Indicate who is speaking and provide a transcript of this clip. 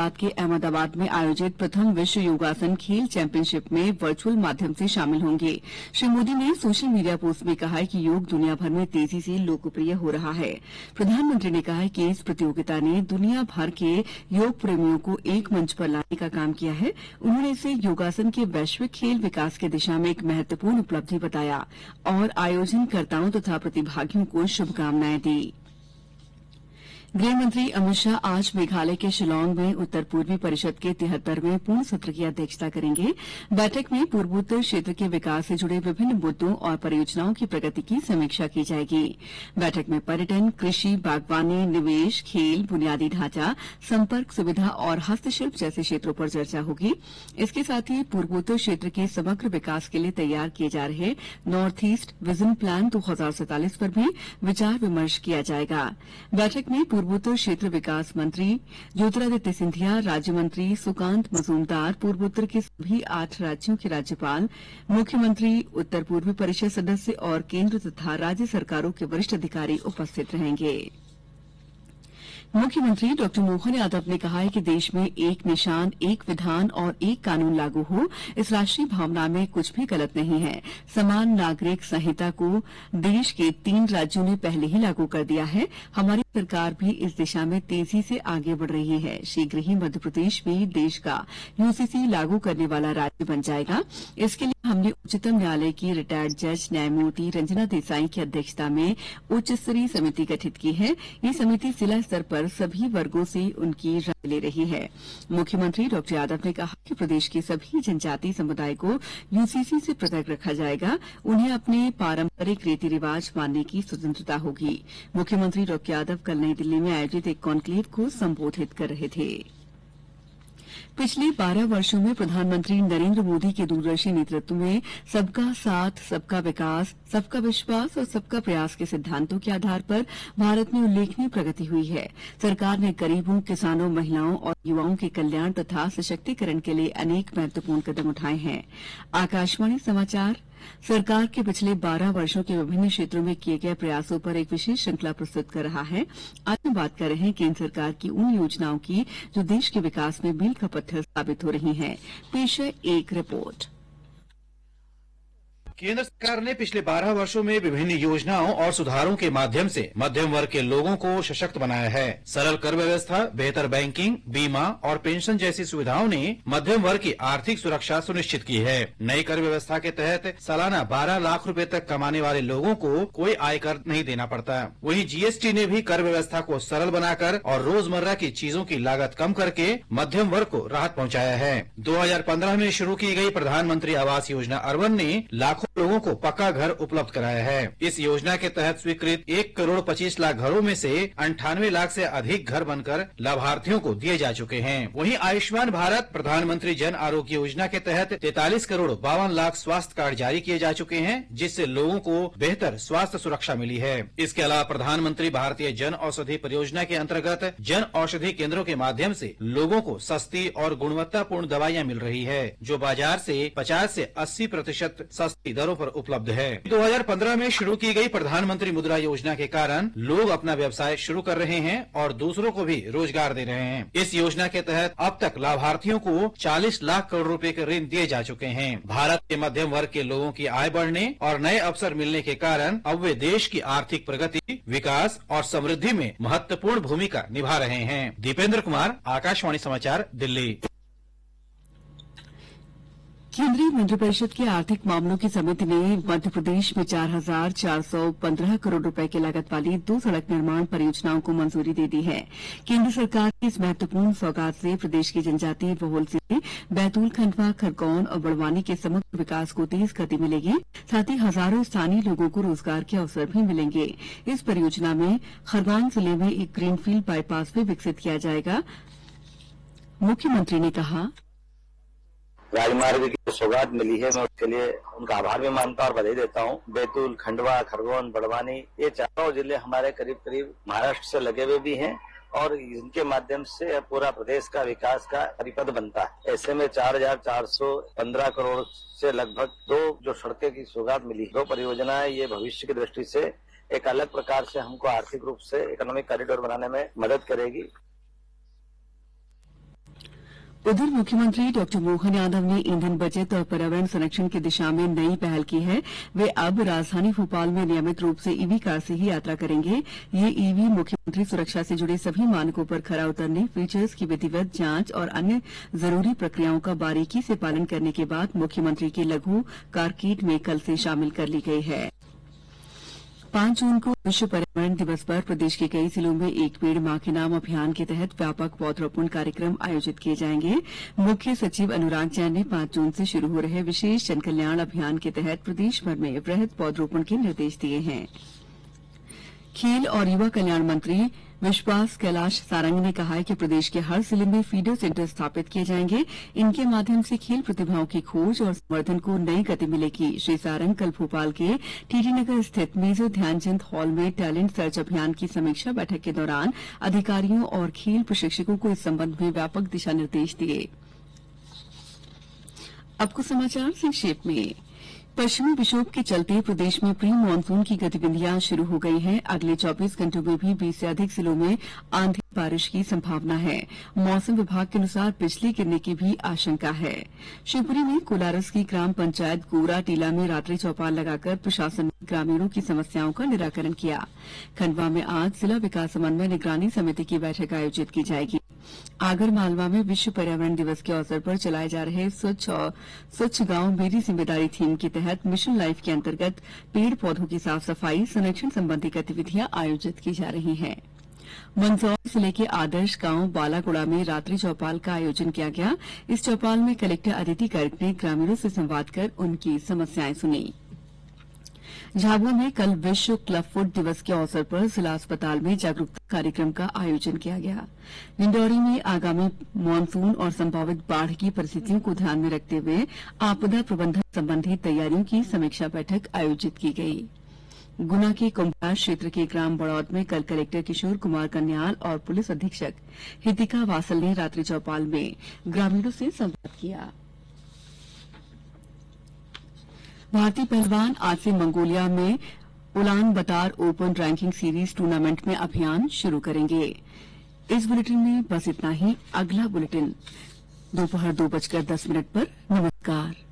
Speaker 1: गुजरात के अहमदाबाद में आयोजित प्रथम विश्व योगासन खेल चैंपियनशिप में वर्चुअल माध्यम से शामिल होंगे। श्री मोदी ने सोशल मीडिया पोस्ट में कहा है कि योग दुनिया भर में तेजी से लोकप्रिय हो रहा है। प्रधानमंत्री ने कहा है कि इस प्रतियोगिता ने दुनिया भर के योग प्रेमियों को एक मंच पर लाने का काम किया है। उन्होंने इसे योगासन के वैश्विक खेल विकास की दिशा में एक महत्वपूर्ण उपलब्धि बताया और आयोजनकर्ताओं तथा प्रतिभागियों को शुभकामनाएं दी। गृह मंत्री अमित शाह आज मेघालय के शिलांग में उत्तर पूर्वी परिषद के 73वें पूर्ण सत्र की अध्यक्षता करेंगे। बैठक में पूर्वोत्तर क्षेत्र के विकास से जुड़े विभिन्न मुद्दों और परियोजनाओं की प्रगति की समीक्षा की जाएगी। बैठक में पर्यटन, कृषि, बागवानी, निवेश, खेल, बुनियादी ढांचा, संपर्क सुविधा और हस्तशिल्प जैसे क्षेत्रों पर चर्चा होगी। इसके साथ ही पूर्वोत्तर क्षेत्र के समग्र विकास के लिए तैयार किए जा रहे नॉर्थ ईस्ट विजन प्लान 2047 पर भी विचार विमर्श किया जाएगा। बैठक में पूर्वोत्तर क्षेत्र विकास मंत्री ज्योतिरादित्य सिंधिया, राज्य मंत्री सुकांत मजूमदार, पूर्वोत्तर के सभी 8 राज्यों के राज्यपाल, मुख्यमंत्री, उत्तर पूर्वी परिषद सदस्य और केंद्र तथा राज्य सरकारों के वरिष्ठ अधिकारी उपस्थित रहेंगे। मुख्यमंत्री डॉ मोहन यादव ने कहा है कि देश में एक निशान, एक विधान और एक कानून लागू हो, इस राष्ट्रीय भावना में कुछ भी गलत नहीं है। समान नागरिक संहिता को देश के 3 राज्यों ने पहले ही लागू कर दिया है। हमारी सरकार भी इस दिशा में तेजी से आगे बढ़ रही है। शीघ्र ही मध्य प्रदेश भी देश का यूसीसी लागू करने वाला राज्य बन जाएगा। इसके लिए हमने उच्चतम न्यायालय की रिटायर्ड जज न्यायमूर्ति रंजना देसाई की अध्यक्षता में उच्च स्तरीय समिति गठित की है। ये समिति जिला स्तर पर सभी वर्गों से उनकी राय ले रही है। मुख्यमंत्री डॉ यादव ने कहा कि प्रदेश के सभी जनजातीय समुदाय को यूसीसी से पृथक रखा जाएगा। उन्हें अपने पारंपरिक रीति रिवाज मानने की स्वतंत्रता होगी। मुख्यमंत्री डॉ यादव कल नई दिल्ली में आयोजित एक कॉन्क्लेव को संबोधित कर रहे थे। पिछले 12 वर्षों में प्रधानमंत्री नरेंद्र मोदी के दूरदर्शी नेतृत्व में सबका साथ, सबका विकास, सबका विश्वास और सबका प्रयास के सिद्धांतों के आधार पर भारत में उल्लेखनीय प्रगति हुई है। सरकार ने गरीबों, किसानों, महिलाओं और युवाओं के कल्याण तथा सशक्तिकरण के लिए अनेक महत्वपूर्ण कदम उठाए हैं। आकाशवाणी समाचार सरकार के पिछले 12 वर्षों के विभिन्न क्षेत्रों में किए गए प्रयासों पर एक विशेष श्रृंखला प्रस्तुत कर रहा है। आज हम बात कर रहे हैं केंद्र सरकार की उन योजनाओं की जो देश के विकास में मील का पत्थर साबित हो रही हैं। पेश है एक रिपोर्ट।
Speaker 2: केंद्र सरकार ने पिछले 12 वर्षों में विभिन्न योजनाओं और सुधारों के माध्यम से मध्यम वर्ग के लोगों को सशक्त बनाया है। सरल कर व्यवस्था, बेहतर बैंकिंग, बीमा और पेंशन जैसी सुविधाओं ने मध्यम वर्ग की आर्थिक सुरक्षा सुनिश्चित की है। नई कर व्यवस्था के तहत सालाना 12 लाख रुपए तक कमाने वाले लोगों को कोई आयकर नहीं देना पड़ता। वहीं जीएसटी ने भी कर व्यवस्था को सरल बनाकर और रोजमर्रा की चीजों की लागत कम करके मध्यम वर्ग को राहत पहुंचाया है। 2015 में शुरू की गई प्रधानमंत्री आवास योजना अर्बन ने लाखों लोगों को पक्का घर उपलब्ध कराया है। इस योजना के तहत स्वीकृत 1 करोड़ 25 लाख घरों में से 98 लाख से अधिक घर बनकर लाभार्थियों को दिए जा चुके हैं। वहीं आयुष्मान भारत प्रधानमंत्री जन आरोग्य योजना के तहत 43 करोड़ 52 लाख स्वास्थ्य कार्ड जारी किए जा चुके हैं, जिससे लोगों को बेहतर स्वास्थ्य सुरक्षा मिली है। इसके अलावा प्रधानमंत्री भारतीय जन औषधि परियोजना के अंतर्गत जन औषधि केंद्रों के माध्यम से लोगों को सस्ती और गुणवत्तापूर्ण दवाइयाँ मिल रही है, जो बाजार से 50 से 80% सस्ती दरों पर उपलब्ध है। 2015 में शुरू की गई प्रधानमंत्री मुद्रा योजना के कारण लोग अपना व्यवसाय शुरू कर रहे हैं और दूसरों को भी रोजगार दे रहे हैं। इस योजना के तहत अब तक लाभार्थियों को 40 लाख करोड़ रुपए के ऋण दिए जा चुके हैं। भारत के मध्यम वर्ग के लोगों की आय बढ़ने और नए अवसर मिलने के कारण अब वे देश की आर्थिक प्रगति, विकास और समृद्धि में महत्वपूर्ण भूमिका निभा रहे हैं। दीपेंद्र कुमार, आकाशवाणी समाचार, दिल्ली।
Speaker 1: केंद्रीय मंत्रिपरिषद की आर्थिक मामलों की समिति ने मध्य प्रदेश में 4,415 करोड़ रुपए की लागत वाली 2 सड़क निर्माण परियोजनाओं को मंजूरी दे दी है। केंद्र सरकार की इस महत्वपूर्ण सौगात से प्रदेश की जनजातीय बहुल जिले बैतूल, खंडवा, खरगोन और बड़वानी के समग्र विकास को तेज गति मिलेगी। साथ ही हजारों स्थानीय लोगों को रोजगार के अवसर भी मिलेंगे। इस परियोजना में खरगोन जिले में एक ग्रीनफील्ड बाईपास भी विकसित किया जाएगा। मुख्यमंत्री ने कहा,
Speaker 3: राजमार्ग की सौगात मिली है, मैं उसके लिए उनका आभार भी मानता हूं और बधाई देता हूं। बैतूल, खंडवा, खरगोन, बड़वानी, ये चारों जिले हमारे करीब करीब महाराष्ट्र से लगे हुए भी हैं और इनके माध्यम से पूरा प्रदेश का विकास का परिपथ बनता है। ऐसे में 4,415 करोड़ से लगभग 2 जो सड़कें की सौगात मिली, 2 परियोजनाएं, ये भविष्य की दृष्टि से एक अलग प्रकार से हमको आर्थिक रूप से इकोनॉमिक कॉरिडोर बनाने में मदद करेगी।
Speaker 1: उधर मुख्यमंत्री डॉक्टर मोहन यादव ने ईंधन बचत और पर्यावरण संरक्षण की दिशा में नई पहल की है। वे अब राजधानी भोपाल में नियमित रूप से ईवी कार से ही यात्रा करेंगे। ये ईवी मुख्यमंत्री सुरक्षा से जुड़े सभी मानकों पर खरा उतरने, फीचर्स की विधिवत जांच और अन्य जरूरी प्रक्रियाओं का बारीकी से पालन करने के बाद मुख्यमंत्री की लघु कार किट में कल से शामिल कर ली गई है। 5 जून को विश्व पर्यावरण दिवस पर प्रदेश के कई जिलों में एक पेड़ मां के नाम अभियान के तहत व्यापक पौधरोपण कार्यक्रम आयोजित किए जाएंगे। मुख्य सचिव अनुराग जैन ने 5 जून से शुरू हो रहे विशेष जनकल्याण अभियान के तहत प्रदेश भर में वृहद पौधरोपण के निर्देश दिए हैं। खेल और युवा कल्याण मंत्री विश्वास कैलाश सारंग ने कहा है कि प्रदेश के हर जिले में फीडर सेंटर स्थापित किए जाएंगे। इनके माध्यम से खेल प्रतिभाओं की खोज और संवर्धन को नई गति मिलेगी। श्री सारंग कल भोपाल के टीटी नगर स्थित मेजर ध्यानचंद हॉल में टैलेंट सर्च अभियान की समीक्षा बैठक के दौरान अधिकारियों और खेल प्रशिक्षकों को इस संबंध में व्यापक दिशा निर्देश दिए। अब कुछ समाचार संक्षेप में। पश्चिमी विक्षोभ के चलते प्रदेश में प्री मानसून की गतिविधियां शुरू हो गई हैं। अगले 24 घंटों में भी 20 से अधिक जिलों में आंधी बारिश की संभावना है। मौसम विभाग के अनुसार बिजली गिरने की भी आशंका है। शिवपुरी में कोलारस की ग्राम पंचायत गोरा टीला में रात्रि चौपाल लगाकर प्रशासन ने ग्रामीणों की समस्याओं का निराकरण किया। खंडवा में आज जिला विकास समन्वय निगरानी समिति की बैठक आयोजित की जाएगी। आगर मालवा में विश्व पर्यावरण दिवस के अवसर पर चलाए जा रहे स्वच्छ गांव मेरी जिम्मेदारी थीम के तहत मिशन लाइफ के अंतर्गत पेड़ पौधों की साफ सफाई संरक्षण संबंधी गतिविधियां आयोजित की जा रही हैं। मंदसौर जिले के आदर्श गांव बालागुड़ा में रात्रि चौपाल का आयोजन किया गया। इस चौपाल में कलेक्टर अदिति गर्ग ने ग्रामीणों से संवाद कर उनकी समस्याएं सुनी। झाबुआ में कल विश्व क्लब फुट दिवस के अवसर पर जिला अस्पताल में जागरूकता कार्यक्रम का आयोजन किया गया। डिंडौरी में आगामी मानसून और संभावित बाढ़ की परिस्थितियों को ध्यान में रखते हुए आपदा प्रबंधन संबंधी तैयारियों की समीक्षा बैठक आयोजित की गई। गुना के कुंभार क्षेत्र के ग्राम बड़ौद में कल कलेक्टर किशोर कुमार कन्याल और पुलिस अधीक्षक हितिका वासल ने रात्रि चौपाल में ग्रामीणों से संवाद किया। भारतीय पहलवान आज से मंगोलिया में उलान बतार ओपन रैंकिंग सीरीज टूर्नामेंट में अभियान शुरू करेंगे। इस बुलेटिन में बस इतना ही। अगला बुलेटिन दोपहर 2:10 पर। नमस्कार।